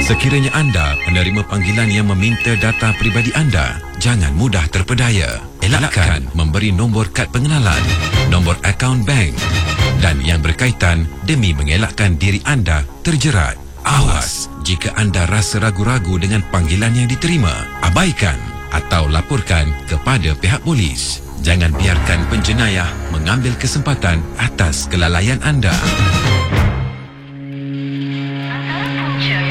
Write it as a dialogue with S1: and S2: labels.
S1: Sekiranya anda menerima panggilan yang meminta data peribadi anda, jangan mudah terpedaya. Elakkan memberi nombor kad pengenalan, nombor akaun bank dan yang berkaitan demi mengelakkan diri anda terjerat. Awas, jika anda rasa ragu-ragu dengan panggilan yang diterima, abaikan atau laporkan kepada pihak polis. Jangan biarkan penjenayah mengambil kesempatan atas kelalaian anda.